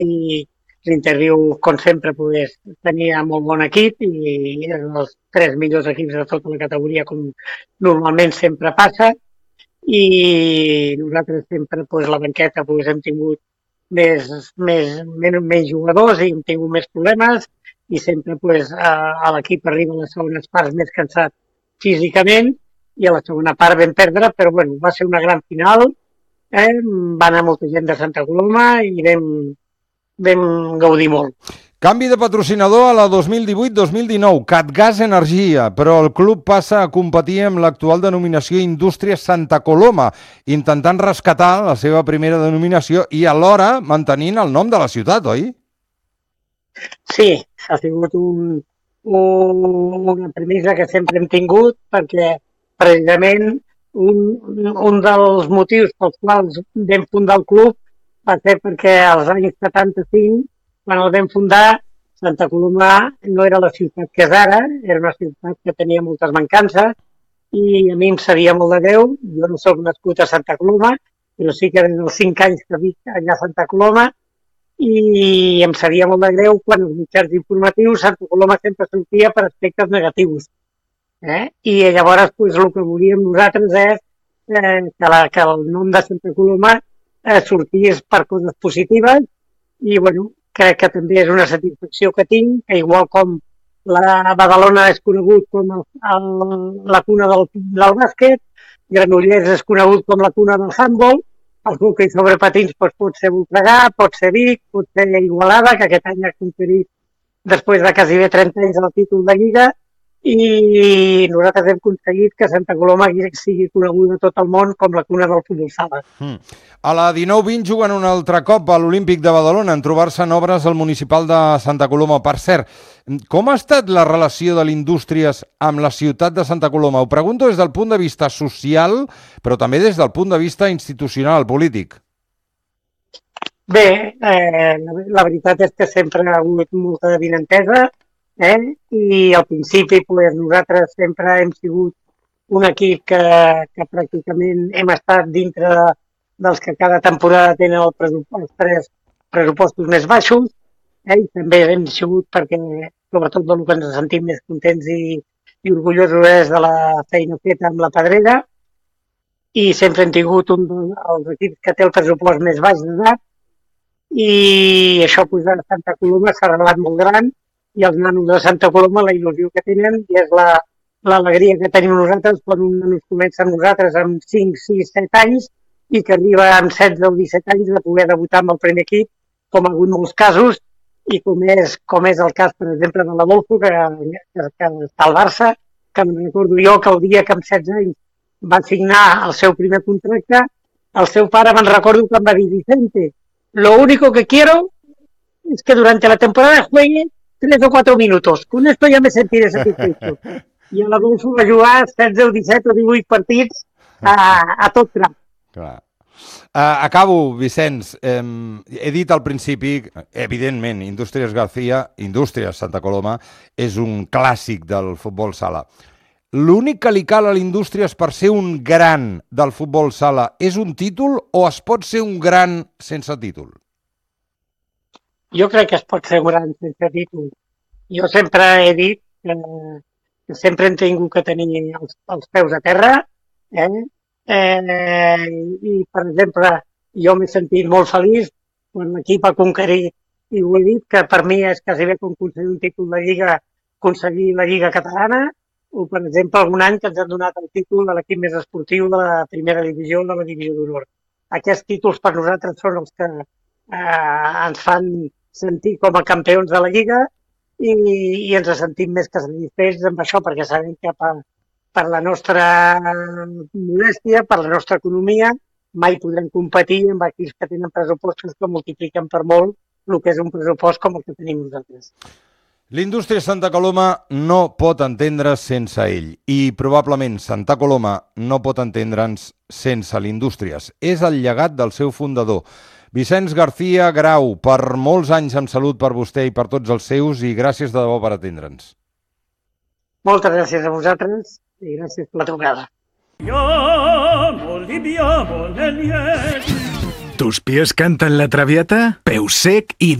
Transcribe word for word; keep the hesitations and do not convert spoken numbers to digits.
i l'Interviu, com sempre, pues, tenia molt bon equip i eren els tres millors equips de tota la categoria, com normalment sempre passa. I nosaltres sempre, pues, la banqueta, pues, hem tingut més, més, menys, menys jugadors i hem tingut més problemes i sempre pues, a, a l'equip arriba a les segones parts més cansat físicament i a la segona part vam perdre, però bueno, va ser una gran final, eh? Va anar molta gent de Santa Coloma i vam, vam gaudir molt. Canvi de patrocinador a la dos mil divuit dos mil dinou, Catgas Energia, però el club passa a competir amb l'actual denominació Indústries Santa Coloma, intentant rescatar la seva primera denominació i alhora mantenint el nom de la ciutat, oi? Sí, ha sigut un, un, una premissa que sempre hem tingut perquè precisament un, un dels motius pels quals vam fundar el club va ser perquè als anys setanta-cinc, quan el vam fundar, Santa Coloma no era la ciutat que és ara, era una ciutat que tenia moltes mancances i a mi em sabia molt de greu. Jo no soc nascut a Santa Coloma, però sí que des dels cinc anys que vic allà a Santa Coloma i em sabia molt de greu quan els mitjans informatius Santa Coloma sempre sortia per aspectes negatius. Eh? I llavors pues, el que volíem nosaltres és eh, que, la, que el nom de Santa Coloma eh, sortís per coses positives i bueno, crec que també és una satisfacció que tinc, que igual com la Badalona és conegut com el, el, la cuna del, del bàsquet, Granollers és conegut com la cuna del handball, el hoquei sobre patins doncs, pot ser Voltregà, pot ser Vic, pot ser Igualada, que aquest any ha conquerit després de quasi bé trenta anys el títol de Lliga, i nosaltres hem aconseguit que Santa Coloma sigui coneguda a tot el món com la cuna del futbol sala. Mm. A la dinou vint juguen un altre cop a l'Olímpic de Badalona en trobar-se en obres al municipal de Santa Coloma. Per cert, com ha estat la relació de l'Indústries amb la ciutat de Santa Coloma? Ho pregunto des del punt de vista social, però també des del punt de vista institucional, polític. Bé, eh, la, la veritat és que sempre ha hagut molta avinentesa, eh? I al principi pues, nosaltres sempre hem sigut un equip que, que pràcticament hem estat dintre de, dels que cada temporada tenen el pressupost, els tres pressupostos més baixos, eh? I també hem sigut perquè sobretot del que ens sentim més contents i, i orgullosos és de la feina feta amb la Pedrera i sempre hem tingut un dels equips que té el pressupost més baix d'edat i això pues, a Santa Coloma s'ha revelat molt gran i els nanos de Santa Coloma la il·lusió que tenen i és la, l'alegria que tenim nosaltres quan un nano comença amb nosaltres amb cinc, sis, set anys i que arriba amb setze o disset anys de poder debutar amb el primer equip, com ha hagut molts casos i com és, com és el cas, per exemple, de l'Adolfo, que, que, que està al Barça, que em recordo jo que el dia que amb setze anys va signar el seu primer contracte, el seu pare me'n recordo que em va dir Vicente, lo único que quiero es que durante la temporada juegue tres o cuatro minutos. Con esto ya me sentiré satisfecho. I a l'Adolfo va jugar setze o disset o divuit partits a, a tot tram. Clar. Uh, acabo, Vicenç. Um, he dit al principi, evidentment, Indústries García, Indústries Santa Coloma, és un clàssic del futbol sala. L'únic que li cal a l'Indústries per ser un gran del futbol sala és un títol o es pot ser un gran sense títol? Jo crec que es pot ser un gran sense títol. Jo sempre he dit que, que sempre hem tingut que tenir els, els peus a terra, eh? Eh, i per exemple jo m'he sentit molt feliç quan l'equip ha conquerit i ho he dit que per mi és quasi bé com aconseguir un títol de Lliga, aconseguir la Lliga catalana o per exemple algun any que ens han donat el títol de l'equip més esportiu de la primera divisió de la divisió d'honor. Aquests títols per nosaltres són els que eh, ens fan sentir com a campions de la Lliga i, i ens sentim més que satisfets amb això perquè sabem que per, per la nostra modèstia, per la nostra economia, mai podrem competir amb equips que tenen pressupostos que multipliquen per molt el que és un pressupost com el que tenim nosaltres. L'Indústria Santa Coloma no pot entendre's sense ell i probablement Santa Coloma no pot entendre'ns sense l'Indústries. És el llegat del seu fundador. Vicenç García Grau, per molts anys amb salut per vostè i per tots els seus i gràcies de debò per atendre'ns. Moltes gràcies a vosaltres i gràcies per la trucada. ¿Tus pies cantan la traviata? Peu sec y